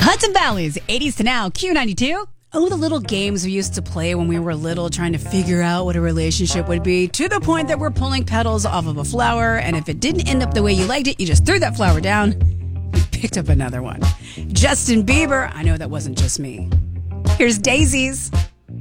Hudson Valley's 80s to now, Q92. Oh, the little games we used to play when we were little, trying to figure out what a relationship would be, to the point that we're pulling petals off of a flower, and if it didn't end up the way you liked it, you just threw that flower down and picked up another one. Justin Bieber, I know that wasn't just me. Here's Daisies.